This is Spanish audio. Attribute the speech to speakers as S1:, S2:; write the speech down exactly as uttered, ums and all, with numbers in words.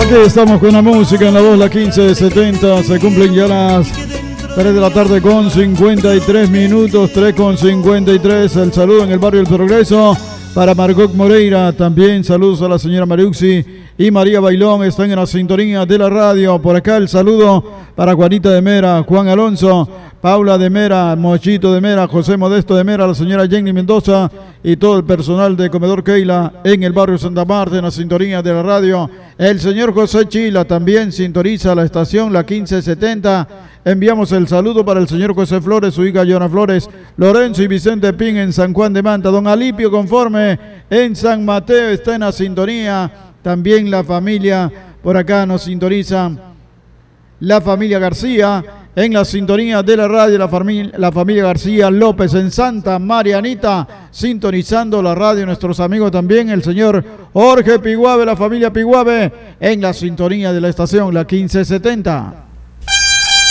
S1: Aquí estamos con la música en la dos, la quince setenta. Se cumplen ya las tres de la tarde con cincuenta y tres minutos, tres con cincuenta y tres. El saludo en el barrio del Progreso para Margot Moreira. También saludos a la señora Mariuxi y María Bailón. Están en la sintonía de la radio. Por acá el saludo para Juanita de Mera, Juan Alonso, Paula de Mera, Mochito de Mera, José Modesto de Mera, la señora Jenny Mendoza y todo el personal de Comedor Keila en el barrio Santa Marta, en la sintonía de la radio. El señor José Chila también sintoniza la estación, la quince setenta. Enviamos el saludo para el señor José Flores, su hija Yona Flores, Lorenzo y Vicente Pin en San Juan de Manta, don Alipio Conforme en San Mateo está en la sintonía. También la familia, por acá nos sintoniza la familia García en la sintonía de la radio, la familia, la familia García López en Santa Marianita, sintonizando la radio. Nuestros amigos también, el señor Jorge Piguave, la familia Piguave, en la sintonía de la estación, la quince setenta.